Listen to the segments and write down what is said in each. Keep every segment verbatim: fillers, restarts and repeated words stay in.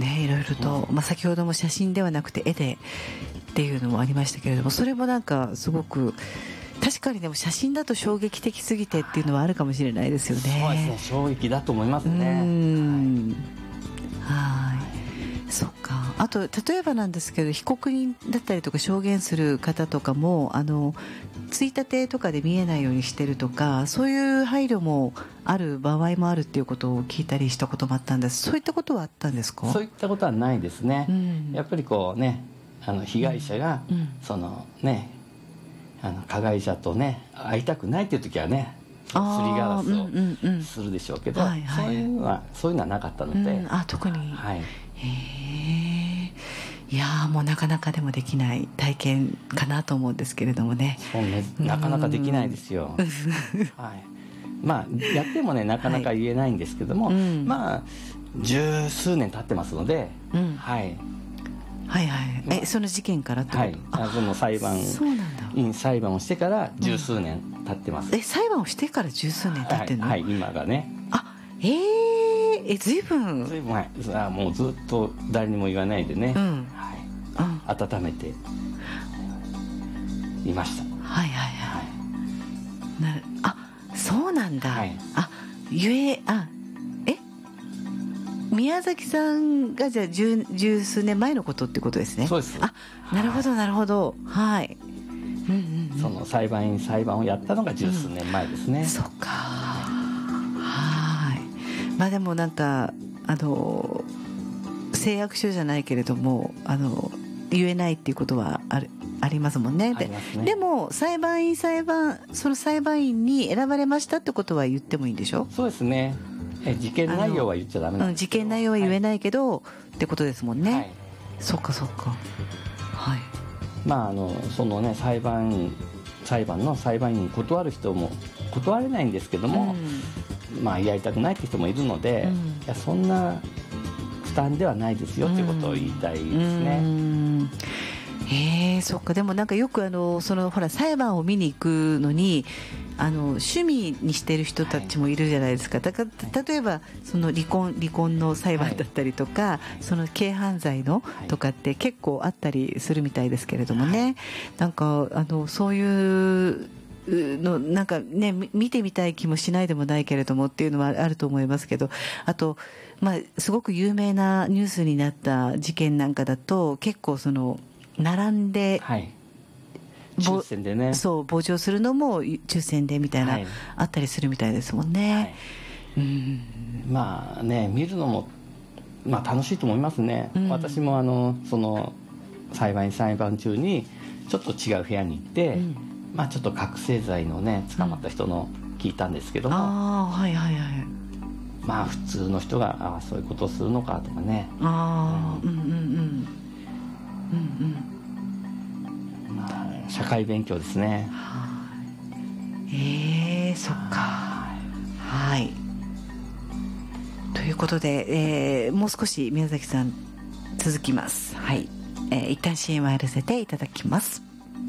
ね、いろいろと、まあ、先ほども写真ではなくて絵でっていうのもありましたけれども、それもなんかすごく確かにでも写真だと衝撃的すぎてっていうのはあるかもしれないですよね。 そうですね、衝撃だと思いますね。 うん、はい、はい、そっか。あと例えばなんですけど、被告人だったりとか証言する方とかもあのついたてとかで見えないようにしてるとか、そういう配慮もある場合もあるっていうことを聞いたりしたこともあったんです。そういったことはあったんですか？ そういったことはないですね、うん、やっぱりこうね、あの被害者が、うん、そのね、あの加害者とね会いたくないっていう時はね、すりガラスをするでしょうけど、そういうのはそういうのはなかったので、うん、 あ、特に、はい、へえ、いやもうなかなかでもできない体験かなと思うんですけれどもね。 そうね、なかなかできないですよ、はい、まあやってもねなかなか言えないんですけども、はい、まあ十数年経ってますので、うん、はい、 はいはい、え、その事件からってこと？はい、 あ、その裁判員裁判をしてから十数年経ってます、うん、 え、裁判をしてから十数年経ってんの？ はい、はい、今がね、あ、 えー、え、ずいぶんずいぶん、はい、あ、もうずっと誰にも言わないでね、うん、はい、うん、温めていました。 はいはいはい、はい、なる、あ、そうなんだ、はい、あ、ゆえ、あ、宮崎さんがじゃあ 十, 十数年前のことってことですね。 そうです。 あ、なるほどなるほど、はい、うんうんうん、 その裁判員裁判をやったのが十数年前ですね、うん、 そっか、はい、まあでもなんかあの誓約書じゃないけれどもあの言えないっていうことはあるありますもん ね, で, ねでも裁判員裁判その裁判員に選ばれましたってことは言ってもいいんでしょ？ そうですね、え事件内容は言っちゃダメなんですけど、 うん、事件内容は言えないけど、はい、ってことですもんね、はい、そっかそっか、はい、 まああのそのね裁判裁判の裁判員に断る人も断れないんですけども、うん、まあやりたくないって人もいるので、うん、いやそんな負担ではないですよっていうことを言いたいですね、うん、うん、 へえ、そっか。でもなんかよくあのそのほら裁判を見に行くのにあの趣味にしてる人たちもいるじゃないですか。だから例えばその離婚離婚の裁判だったりとか、はい、その軽犯罪のとかって結構あったりするみたいですけれどもね、はい、なんかあのそういうのなんかね見てみたい気もしないでもないけれどもっていうのはあると思いますけど、あと、まあ、すごく有名なニュースになった事件なんかだと結構その並んで、はい、 抽選でね、 そう傍聴するのも抽選でみたいな、はい、あったりするみたいですもんね、はい、うん、 まあね見るのも、まあ、楽しいと思いますね、うん、私もあのその裁判員裁判中にちょっと違う部屋に行って、うん、まあ、ちょっと覚醒剤のね捕まった人の聞いたんですけども、うん、 あ、はいはいはい、 まあ普通の人があそういうことをするのかとかね、 あ、うん、うんうんうんうんうん、まあ、社会勉強ですね。 へえ、そっか、はい、ということで、えー、もう少し宮崎さん続きます。はい、えー、一旦 シーエム 入らせていただきます。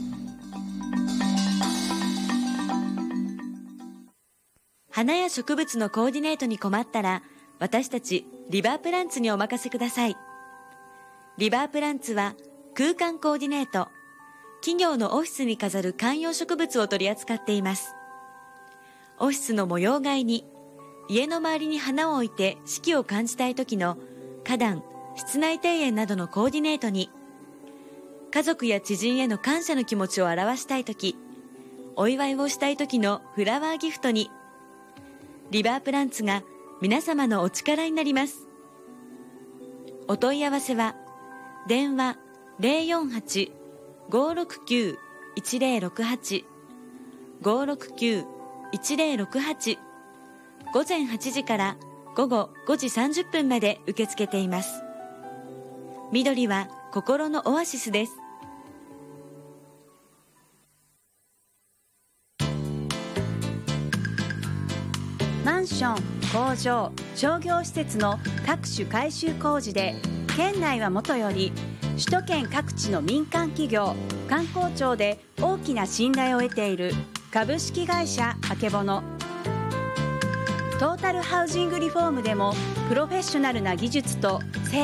花や植物のコーディネートに困ったら、私たちリバープランツにお任せください。リバープランツは空間コーディネート、企業のオフィスに飾る観葉植物を取り扱っています。オフィスの模様替えに、家の周りに花を置いて四季を感じたい時の花壇、室内庭園などのコーディネートに、家族や知人への感謝の気持ちを表したい時、お祝いをしたい時のフラワーギフトに、リバープランツが皆様のお力になります。お問い合わせは電話 ゼロよんはち ごーろくきゅう いちゼロろくはち ごーろくきゅう いちゼロろくはち、午前はちじから午後ごじさんじゅっぷんまで受け付けています。緑は心のオアシスです。 マンション、工場、商業施設の各種改修工事で県内はもとより首都圏各地の民間企業、官公庁で大きな信頼を得ている株式会社あけぼの。トータルハウジングリフォームでもプロフェッショナルな技術と